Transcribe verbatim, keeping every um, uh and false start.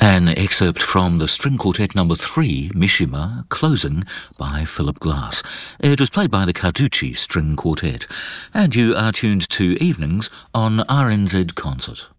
An excerpt from the String Quartet number three, Mishima, Closing, by Philip Glass. It was played by the Carducci String Quartet. And you are tuned to Evenings on R N Z Concert.